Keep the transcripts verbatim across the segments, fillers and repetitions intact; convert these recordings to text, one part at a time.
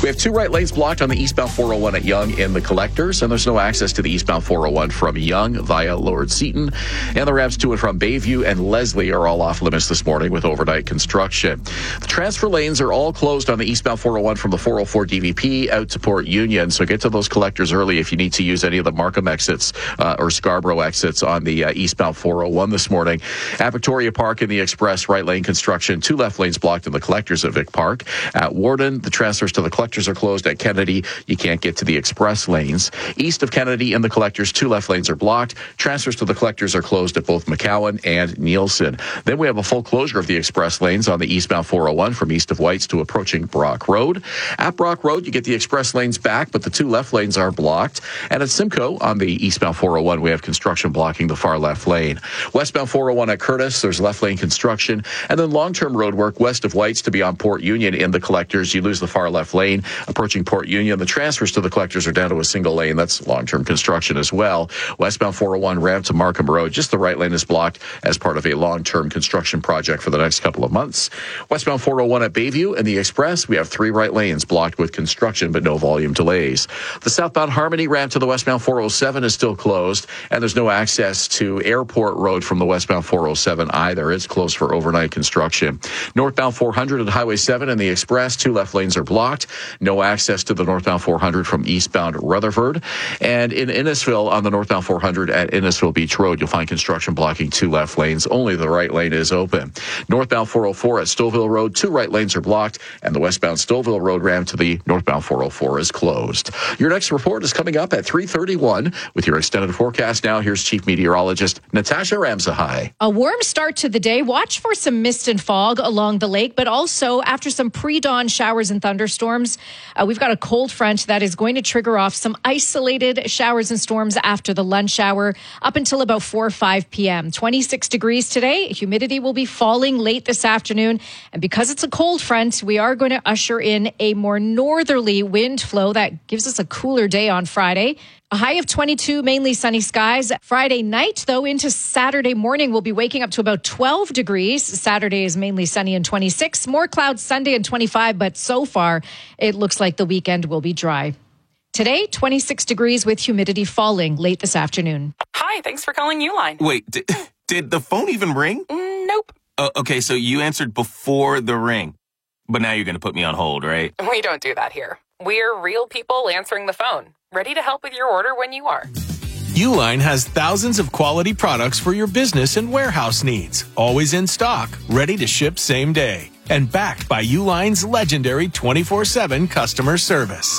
We have two right lanes blocked on the eastbound four oh one at Yonge in the collectors, and there's no access to the eastbound four oh one from Yonge via Lord Seton. And the ramps to and from Bayview and Leslie are all off limits this morning with overnight construction. The transfer lanes are all closed on the eastbound four oh one from the four oh four D V P out to Port Union, so get to those collectors early if you need to use any of the Markham exits uh, or Scarborough exits on the uh, eastbound four oh one this morning. At Victoria Park in the Express, right lane construction, two left lanes blocked in the collectors at Vic Park. At Warden, the transfers to the collectors are closed. At Kennedy, you can't get to the express lanes. East of Kennedy in the collectors, two left lanes are blocked. Transfers to the collectors are closed at both McCowan and Nielsen. Then we have a full closure of the express lanes on the eastbound four oh one from east of Whites to approaching Brock Road. At Brock Road, you get the express lanes back, but the two left lanes are blocked. And at Simcoe on the eastbound four oh one, we have construction blocking the far left lane. Westbound four oh one at Curtis, there's left lane construction. And then long-term road work west of Whites to beyond Port Union in the collectors. You lose the far left lane. Approaching Port Union, the transfers to the collectors are down to a single lane. That's long-term construction as well. Westbound four oh one ramp to Markham Road, just the right lane is blocked as part of a long-term construction project for the next couple of months. Westbound four oh one at Bayview and the Express, we have three right lanes blocked with construction but no volume delays. The southbound Harmony ramp to the westbound four oh seven is still closed, and there's no access to Airport Road from the westbound four oh seven either. It's closed for overnight construction. Northbound four hundred at Highway seven and the Express, two left lanes are blocked. No access to the northbound four hundred from eastbound Rutherford. And in Innisfil on the northbound four hundred at Innisfil Beach Road, you'll find construction blocking two left lanes. Only the right lane is open. Northbound four oh four at Stouffville Road, two right lanes are blocked, and the westbound Stouffville Road ramp to the northbound four oh four is closed. Your next report is coming up at three thirty-one. With your extended forecast now, here's Chief Meteorologist Natasha Ramsahai. A warm start to the day. Watch for some mist and fog along the lake, but also after some pre-dawn showers and thunderstorms, uh, we've got a cold front that is going to trigger off some isolated showers and storms after the lunch hour up until about four or five p.m. twenty-six degrees today. Humidity will be falling late this afternoon. And because it's a cold front, we are going to usher in a more northerly wind flow that gives us a cooler day on Friday. A high of twenty-two, mainly sunny skies. Friday night, though, into Saturday morning, we'll be waking up to about twelve degrees. Saturday is mainly sunny and twenty-six. More clouds Sunday and twenty-five, but so far, it looks like the weekend will be dry. Today, twenty-six degrees with humidity falling late this afternoon. Hi, thanks for calling Uline. Wait, did, did the phone even ring? Mm, nope. Uh, okay, so you answered before the ring. But now you're going to put me on hold, right? We don't do that here. We're real people answering the phone. Ready to help with your order when you are. Uline has thousands of quality products for your business and warehouse needs. Always in stock, ready to ship same day. And backed by Uline's legendary twenty-four seven customer service.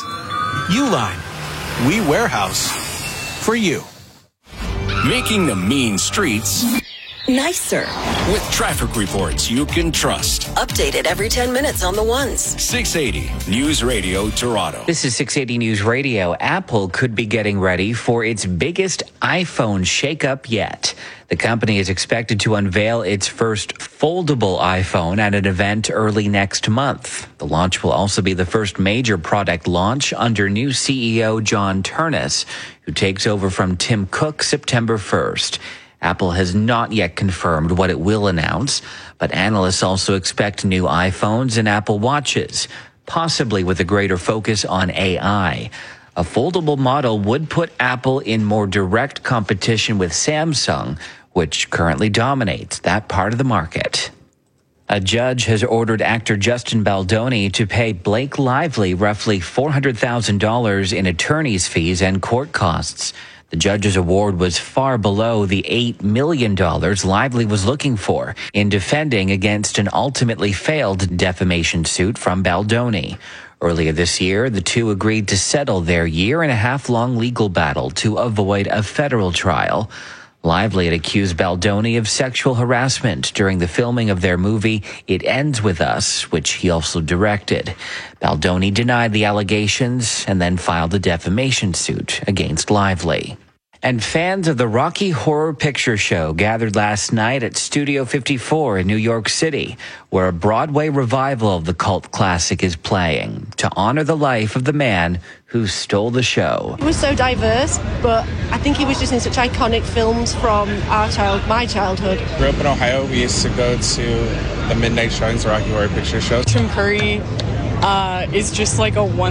Uline, we warehouse for you. Making the mean streets nicer with traffic reports you can trust. Updated every ten minutes on the ones. six eighty News Radio Toronto. This is six eighty News Radio. Apple could be getting ready for its biggest iPhone shakeup yet. The company is expected to unveil its first foldable iPhone at an event early next month. The launch will also be the first major product launch under new C E O John Ternus, who takes over from Tim Cook September first. Apple has not yet confirmed what it will announce, but analysts also expect new iPhones and Apple Watches, possibly with a greater focus on A I. A foldable model would put Apple in more direct competition with Samsung, which currently dominates that part of the market. A judge has ordered actor Justin Baldoni to pay Blake Lively roughly four hundred thousand dollars in attorney's fees and court costs. The judge's award was far below the eight million dollars Lively was looking for in defending against an ultimately failed defamation suit from Baldoni. Earlier this year, the two agreed to settle their year-and-a-half-long legal battle to avoid a federal trial. Lively had accused Baldoni of sexual harassment during the filming of their movie It Ends With Us, which he also directed. Baldoni denied the allegations and then filed a defamation suit against Lively. And fans of the Rocky Horror Picture Show gathered last night at Studio fifty-four in New York City, where a Broadway revival of the cult classic is playing, to honor the life of the man who stole the show. It was so diverse, but I think he was just in such iconic films from our child, my childhood. Grew up in Ohio. We used to go to the midnight showings of Rocky Horror Picture Show. Tim Curry uh, is just like a one